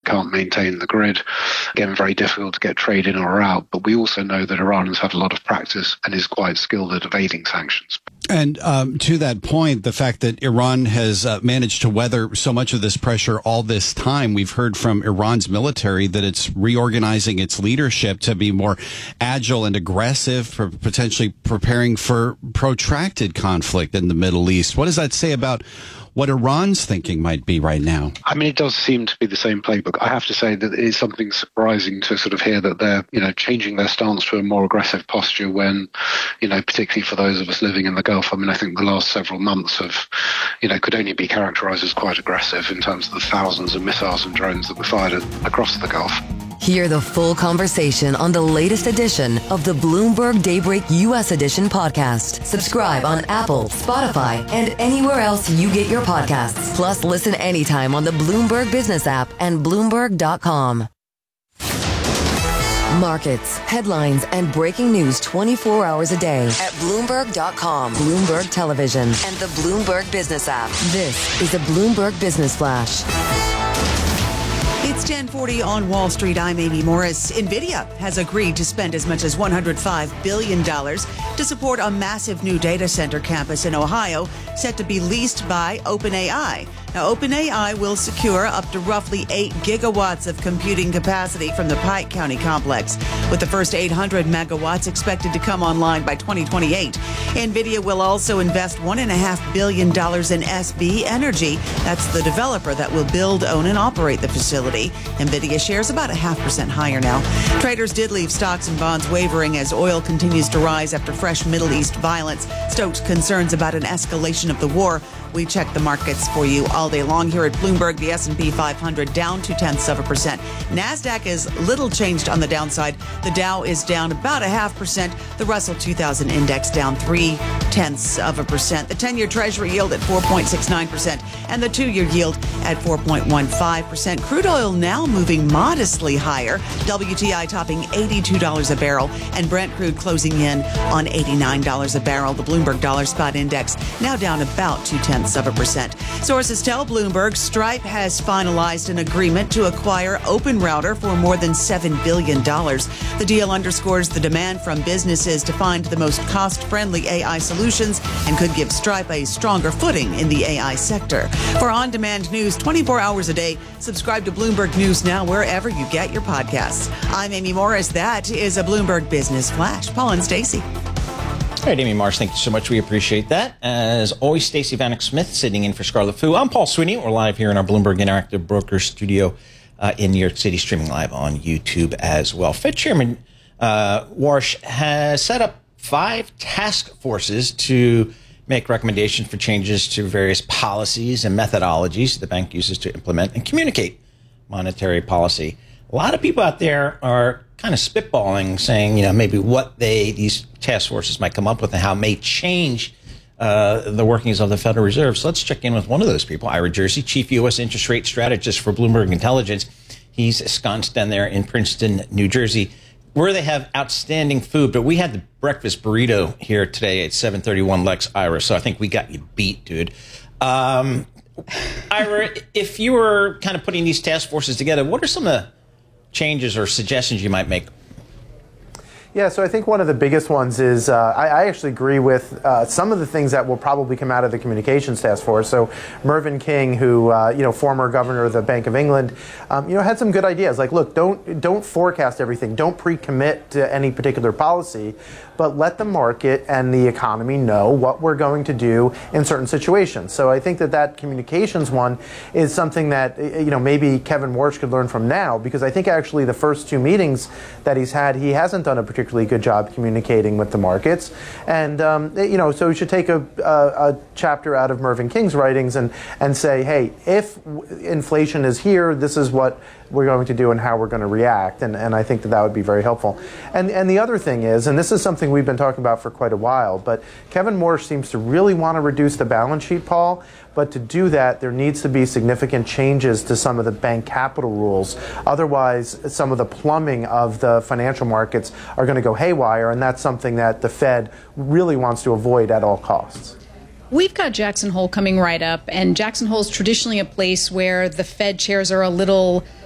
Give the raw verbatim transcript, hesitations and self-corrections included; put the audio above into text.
can't maintain the grid. Again, very difficult to get trade in or out. But we also know that Iran has had a lot of practice and is quite skilled at evading sanctions. And um, to that point, the fact that Iran has uh, managed to weather so much of this pressure all this time, we've heard from Iran's military that it's reorganizing its leadership to be more agile and aggressive, for potentially preparing for protracted conflict in the Middle East. What does that say about what Iran's thinking might be right now? I mean, it does seem to be the same playbook. I have to say that it is something surprising to sort of hear that they're, you know, changing their stance to a more aggressive posture when, you know, particularly for those of us living in the Gulf. I mean, I think the last several months have, you know, could only be characterized as quite aggressive in terms of the thousands of missiles and drones that were fired across the Gulf. Hear the full conversation on the latest edition of the Bloomberg Daybreak U S Edition podcast. Subscribe on Apple, Spotify, and anywhere else you get your podcasts. Plus, listen anytime on the Bloomberg Business app and Bloomberg dot com. Markets, headlines, and breaking news twenty-four hours a day at Bloomberg dot com, Bloomberg Television, and the Bloomberg Business app. This is a Bloomberg Business Flash. It's ten forty on Wall Street. I'm Amy Morris. NVIDIA has agreed to spend as much as one hundred five billion dollars to support a massive new data center campus in Ohio set to be leased by OpenAI. Now, OpenAI will secure up to roughly eight gigawatts of computing capacity from the Pike County complex, with the first eight hundred megawatts expected to come online by twenty twenty-eight. NVIDIA will also invest one point five billion dollars in S B Energy. That's the developer that will build, own, and operate the facility. NVIDIA shares about a half percent higher now. Traders did leave stocks and bonds wavering as oil continues to rise after fresh Middle East violence stoked concerns about an escalation of the war. We check the markets for you all day long here at Bloomberg. The S and P five hundred down two-tenths of a percent. NASDAQ is little changed on the downside. The Dow is down about a half percent. The Russell two thousand index down three-tenths of a percent. The ten-year Treasury yield at four point six nine percent and the two-year yield at four point one five percent. Crude oil now moving modestly higher. W T I topping eighty-two dollars a barrel and Brent crude closing in on eighty-nine dollars a barrel. The Bloomberg Dollar Spot Index now down about two-tenths of a percent. Sources tell Bloomberg Stripe has finalized an agreement to acquire OpenRouter for more than seven billion dollars. The deal underscores the demand from businesses to find the most cost-friendly A I solutions and could give Stripe a stronger footing in the A I sector. For on-demand news twenty-four hours a day, subscribe to Bloomberg News now wherever you get your podcasts. I'm Amy Morris. That is a Bloomberg Business Flash. Paul and Stacey. All right, Amy Marsh, thank you so much. We appreciate that. As always, Stacey Vanek Smith sitting in for Scarlett Fu. I'm Paul Sweeney. We're live here in our Bloomberg Interactive Brokers studio uh, in New York City, streaming live on YouTube as well. Fed Chairman uh, Warsh has set up five task forces to make recommendations for changes to various policies and methodologies the bank uses to implement and communicate monetary policy. A lot of people out there are kind of spitballing, saying, you know, maybe what they these task forces might come up with and how it may change uh, the workings of the Federal Reserve. So let's check in with one of those people, Ira Jersey, Chief U S Interest Rate Strategist for Bloomberg Intelligence. He's ensconced down there in Princeton, New Jersey, where they have outstanding food. But we had the breakfast burrito here today at seven thirty-one Lex, Ira, so I think we got you beat, dude. Um, Ira, if you were kind of putting these task forces together, what are some of the changes or suggestions you might make? Yeah, so I think one of the biggest ones is uh, I, I actually agree with uh, some of the things that will probably come out of the communications task force. So Mervyn King, who uh, you know, former governor of the Bank of England, um, you know, had some good ideas. Like, look, don't don't forecast everything, don't pre-commit to any particular policy, but let the market and the economy know what we're going to do in certain situations. So I think that that communications one is something that, you know, maybe Kevin Warsh could learn from now, because I think actually the first two meetings that he's had, he hasn't done a particularly good job communicating with the markets. And, um, you know, so we should take a, a, a chapter out of Mervyn King's writings and, and say, hey, if inflation is here, this is what we're going to do and how we're going to react. And, and I think that that would be very helpful. And, and the other thing is, and this is something we've been talking about for quite a while, but Kevin Warsh seems to really want to reduce the balance sheet, Paul. But to do that, there needs to be significant changes to some of the bank capital rules. Otherwise, some of the plumbing of the financial markets are going to go haywire, and that's something that the Fed really wants to avoid at all costs. We've got Jackson Hole coming right up, and Jackson Hole is traditionally a place where the Fed chairs are a little